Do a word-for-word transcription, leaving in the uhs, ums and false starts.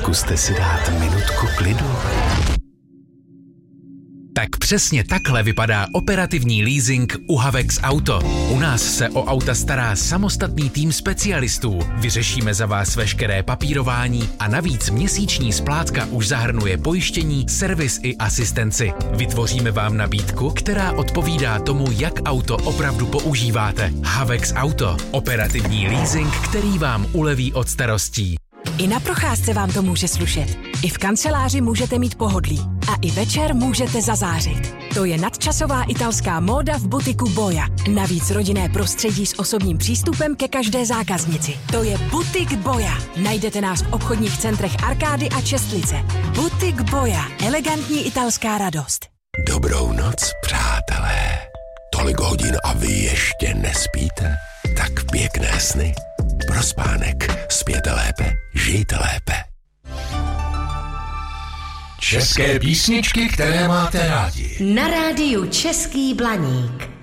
Zkuste si dát minutku klidu. Tak přesně takhle vypadá operativní leasing u Havex Auto. U nás se o auta stará samostatný tým specialistů. Vyřešíme za vás veškeré papírování a navíc měsíční splátka už zahrnuje pojištění, servis i asistenci. Vytvoříme vám nabídku, která odpovídá tomu, jak auto opravdu používáte. Havex Auto. Operativní leasing, který vám uleví od starostí. I na procházce vám to může slušet. I v kanceláři můžete mít pohodlí. A i večer můžete zazářit. To je nadčasová italská móda v butiku Boja. Navíc rodinné prostředí s osobním přístupem ke každé zákaznici. To je Butik Boja. Najdete nás v obchodních centrech Arkády a Čestlice. Butik Boja. Elegantní italská radost. Dobrou noc, přátelé. Tolik hodin a vy ještě nespíte? Tak pěkné sny. Pro spánek spěte lépe, žijte lépe. České písničky, které máte rádi. Na rádiu Český Blaník.